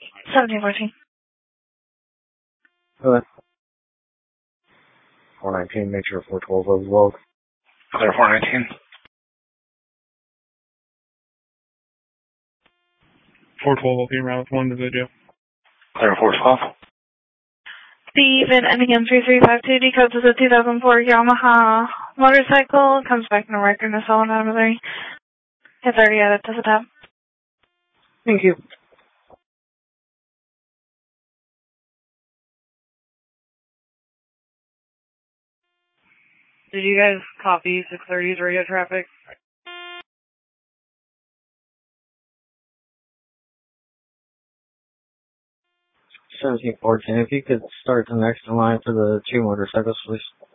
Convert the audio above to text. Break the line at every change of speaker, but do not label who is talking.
1714.
Good. 419, make sure 412 is low.
Clear 419.
412 will be around with 1 individual.
Clear 412.
Steven, ending in 3352, decodes is a 2004 Yamaha motorcycle. Comes back in a record in a solid out of 3. It's already added to the tab.
Thank you.
Did you guys copy 630's radio traffic?
1714, if you could start the next in line for the 2 motorcycles, please.